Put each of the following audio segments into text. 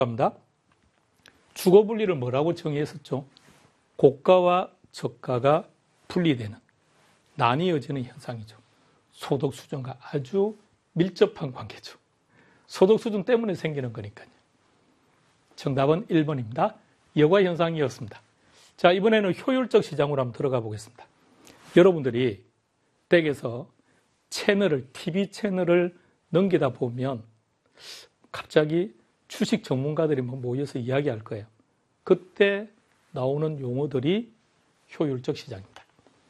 합니다. 주거 분리를 뭐라고 정의했었죠? 고가와 저가가 분리되는, 나뉘어지는 현상이죠. 소득 수준과 아주 밀접한 관계죠. 소득 수준 때문에 생기는 거니까요. 정답은 1번입니다. 여과 현상이었습니다. 자, 이번에는 효율적 시장으로 한번 들어가 보겠습니다. 여러분들이 댁에서 TV 채널을 넘기다 보면 갑자기 주식 전문가들이 모여서 이야기할 거예요. 그때 나오는 용어들이 효율적 시장입니다.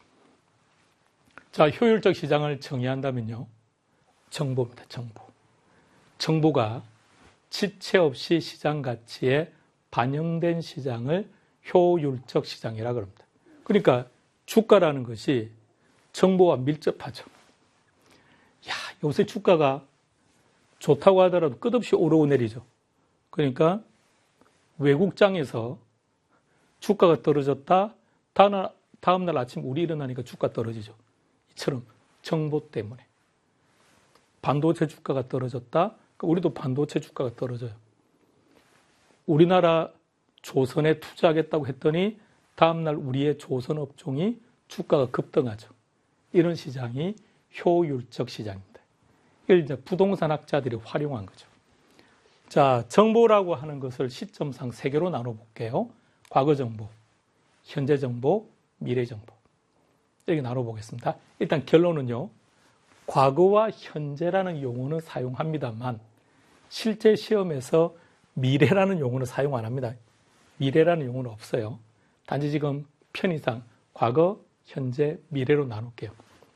자, 효율적 시장을 정의한다면요. 정보입니다. 정보. 정보가 지체 없이 시장 가치에 반영된 시장을 효율적 시장이라고 합니다. 그러니까 주가라는 것이 정보와 밀접하죠. 야, 요새 주가가 좋다고 하더라도 끝없이 오르고 내리죠. 그러니까 외국장에서 주가가 떨어졌다. 다음날 아침 우리 일어나니까 주가 떨어지죠. 이처럼 정보 때문에. 반도체 주가가 떨어졌다. 우리도 반도체 주가가 떨어져요. 우리나라 조선에 투자하겠다고 했더니 다음날 우리의 조선 업종이 주가가 급등하죠. 이런 시장이 효율적 시장입니다. 이걸 이제 부동산 학자들이 활용한 거죠. 자, 정보라고 하는 것을 시점상 세 개로 나눠볼게요. 과거 정보, 현재 정보, 미래 정보. 이렇게 나눠보겠습니다. 일단 결론은요. 과거와 현재라는 용어는 사용합니다만 실제 시험에서 미래라는 용어는 사용 안 합니다. 미래라는 용어는 없어요. 단지 지금 편의상 과거, 현재, 미래로 나눌게요.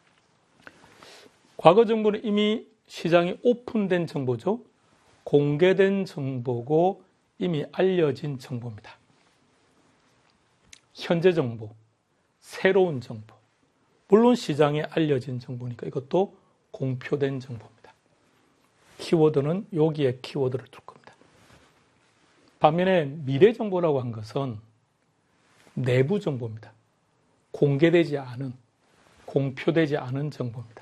과거 정보는 이미 시장이 오픈된 정보죠. 공개된 정보고 이미 알려진 정보입니다. 현재 정보, 새로운 정보. 물론 시장에 알려진 정보니까 이것도 공표된 정보입니다. 키워드는 여기에 키워드를 둘 겁니다. 반면에 미래 정보라고 한 것은 내부 정보입니다. 공개되지 않은, 공표되지 않은 정보입니다.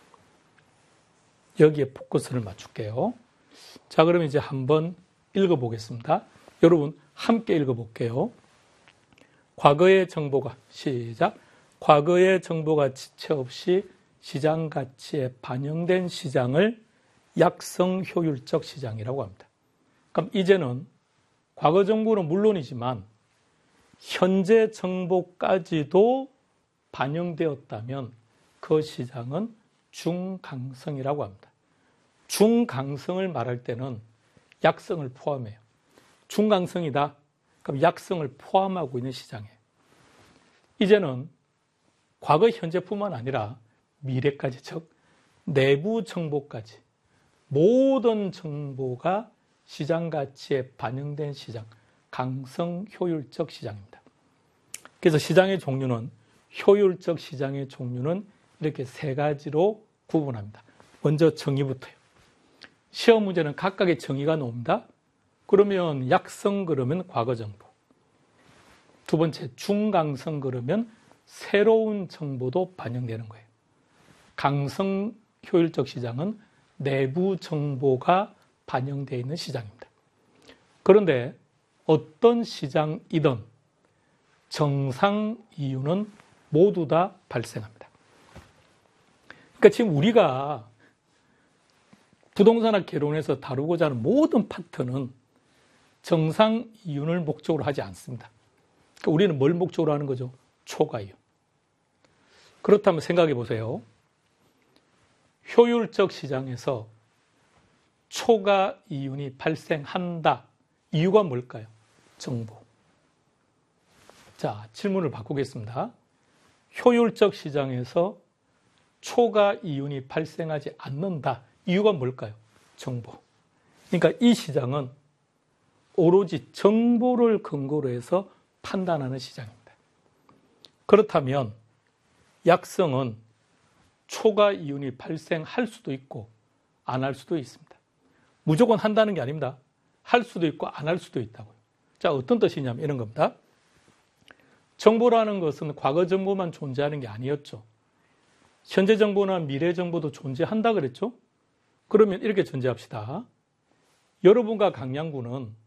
여기에 포커스를 맞출게요. 자, 그러면 이제 한번 읽어보겠습니다. 여러분 함께 읽어볼게요. 과거의 정보가, 시작. 과거의 정보가 지체 없이 시장 가치에 반영된 시장을 약성 효율적 시장이라고 합니다. 그럼 이제는 과거 정보는 물론이지만 현재 정보까지도 반영되었다면 그 시장은 중강성이라고 합니다. 중강성을 말할 때는 약성을 포함해요. 중강성이다. 그럼 약성을 포함하고 있는 시장이에요. 이제는 과거, 현재뿐만 아니라 미래까지, 즉 내부 정보까지 모든 정보가 시장 가치에 반영된 시장, 강성 효율적 시장입니다. 그래서 시장의 종류는, 효율적 시장의 종류는 이렇게 세 가지로 구분합니다. 먼저 정의부터요. 시험 문제는 각각의 정의가 나옵니다. 그러면 약성 그러면 과거 정보. 두 번째 중강성 그러면 새로운 정보도 반영되는 거예요. 강성 효율적 시장은 내부 정보가 반영되어 있는 시장입니다. 그런데 어떤 시장이든 정상 이유는 모두 다 발생합니다. 그러니까 지금 우리가 부동산학 개론에서 다루고자 하는 모든 파트는 정상 이윤을 목적으로 하지 않습니다. 그러니까 우리는 뭘 목적으로 하는 거죠? 초과 이윤. 그렇다면 생각해 보세요. 효율적 시장에서 초과 이윤이 발생한다. 이유가 뭘까요? 정보. 자, 질문을 바꾸겠습니다. 효율적 시장에서 초과 이윤이 발생하지 않는다. 이유가 뭘까요? 정보. 그러니까 이 시장은 오로지 정보를 근거로 해서 판단하는 시장입니다. 그렇다면 약성은 초과 이윤이 발생할 수도 있고 안 할 수도 있습니다. 무조건 한다는 게 아닙니다. 할 수도 있고 안 할 수도 있다고요. 자, 어떤 뜻이냐면 이런 겁니다. 정보라는 것은 과거 정보만 존재하는 게 아니었죠. 현재 정보나 미래 정보도 존재한다 그랬죠? 그러면 이렇게 전제합시다. 여러분과 강양군은